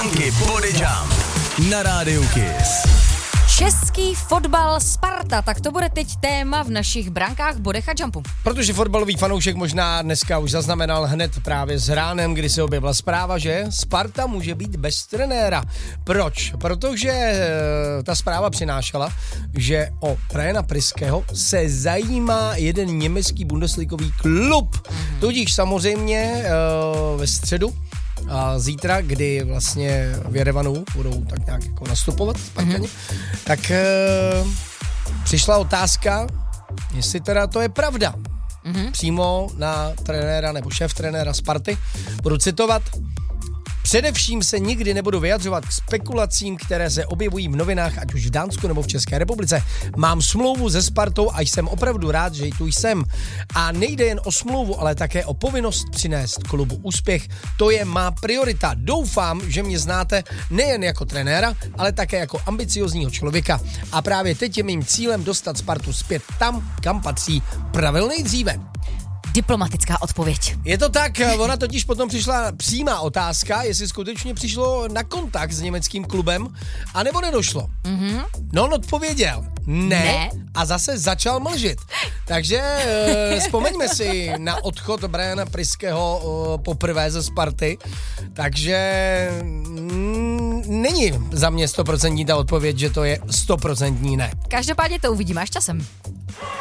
Branky Body Jump na rádiu Kiss. Český fotbal Sparta, tak to bude teď téma v našich brankách, bodech a jumpu. Protože fotbalový fanoušek možná dneska už zaznamenal hned právě s ránem, kdy se objevila zpráva, že Sparta může být bez trenéra. Proč? Protože ta zpráva přinášela, že o Ryana Priského se zajímá jeden německý bundesligový klub. Tudíž samozřejmě ve středu a zítra, kdy vlastně v Jerevanu budou tak nějak jako nastupovat Spartani, tak přišla otázka, jestli teda to je pravda. Přímo na trenéra nebo šéf trenéra Sparty. Budu citovat. Především se nikdy nebudu vyjadřovat k spekulacím, které se objevují v novinách, ať už v Dánsku nebo v České republice. Mám smlouvu se Spartou a jsem opravdu rád, že tu jsem. A nejde jen o smlouvu, ale také o povinnost přinést klubu úspěch. To je má priorita. Doufám, že mě znáte nejen jako trenéra, ale také jako ambiciozního člověka. A právě teď je mým cílem dostat Spartu zpět tam, kam patří pravil nejdříve. Diplomatická odpověď. Je to tak, ona totiž potom přišla přímá otázka, jestli skutečně přišlo na kontakt s německým klubem, anebo nedošlo. No on odpověděl ne a zase začal mlžit. Takže vzpomeňme si na odchod Ryana Priského poprvé ze Sparty, takže není za mě 100% ta odpověď, že to je 100% ne. Každopádně to uvidíme až časem.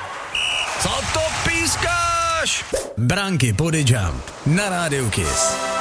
Co to pískáš? Branky Body Jump na rádiu Kiss.